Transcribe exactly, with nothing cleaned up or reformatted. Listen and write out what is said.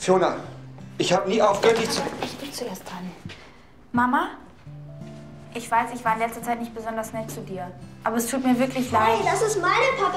Fiona, ich habe nie aufgehört, dich zu... Ich bin zuerst dran. Mama? Ich weiß, ich war in letzter Zeit nicht besonders nett zu dir. Aber es tut mir wirklich leid. Hey, das ist meine Papa.